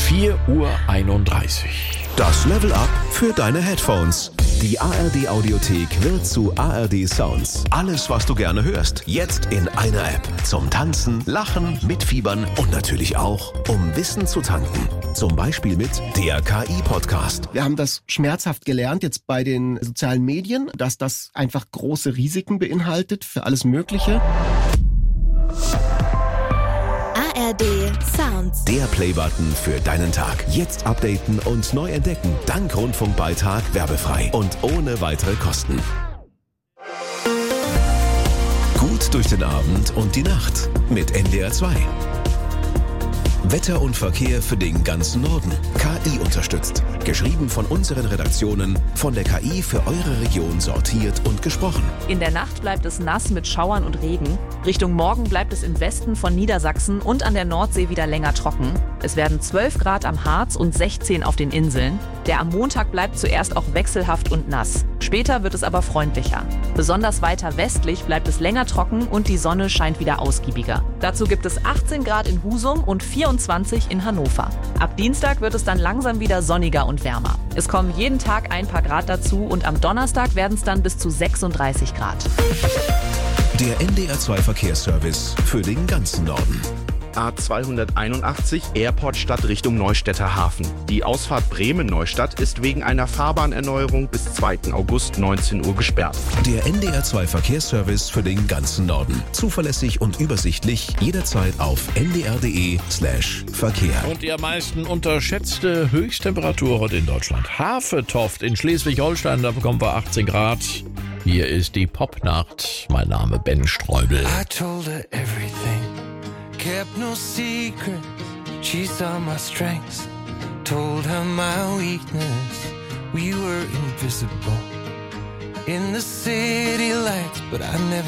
4:31 Uhr. Das Level Up für deine Headphones. Die ARD Audiothek wird zu ARD Sounds. Alles, was du gerne hörst, jetzt in einer App. Zum Tanzen, Lachen, Mitfiebern und natürlich auch, um Wissen zu tanken. Zum Beispiel mit der KI-Podcast. Wir haben das schmerzhaft gelernt jetzt bei den sozialen Medien, dass das einfach große Risiken beinhaltet für alles Mögliche. ARD Sounds. Der Playbutton für deinen Tag. Jetzt updaten und neu entdecken. Dank Rundfunkbeitrag werbefrei und ohne weitere Kosten. Gut durch den Abend und die Nacht mit NDR 2. Wetter und Verkehr für den ganzen Norden. KI unterstützt. Geschrieben von unseren Redaktionen, von der KI für eure Region sortiert und gesprochen. In der Nacht bleibt es nass mit Schauern und Regen. Richtung Morgen bleibt es im Westen von Niedersachsen und an der Nordsee wieder länger trocken. Es werden 12 Grad am Harz und 16 auf den Inseln. Der am Montag bleibt zuerst auch wechselhaft und nass. Später wird es aber freundlicher. Besonders weiter westlich bleibt es länger trocken und die Sonne scheint wieder ausgiebiger. Dazu gibt es 18 Grad in Husum und 24 in Hannover. Ab Dienstag wird es dann langsam wieder sonniger und wärmer. Es kommen jeden Tag ein paar Grad dazu und am Donnerstag werden es dann bis zu 36 Grad. Der NDR 2 Verkehrsservice für den ganzen Norden. A281 Airportstadt Richtung Neustädter Hafen. Die Ausfahrt Bremen-Neustadt ist wegen einer Fahrbahnerneuerung bis 2. August 19 Uhr gesperrt. Der NDR 2 Verkehrsservice für den ganzen Norden. Zuverlässig und übersichtlich, jederzeit auf ndr.de/Verkehr. Und die am meisten unterschätzte Höchsttemperatur heute in Deutschland. Hafetoft in Schleswig-Holstein, da bekommen wir 18 Grad. Hier ist die Popnacht. Mein Name Ben Streubel. I told her everything, kept no secrets. She saw my strengths, told her my weakness. We were invisible in the city lights, but I never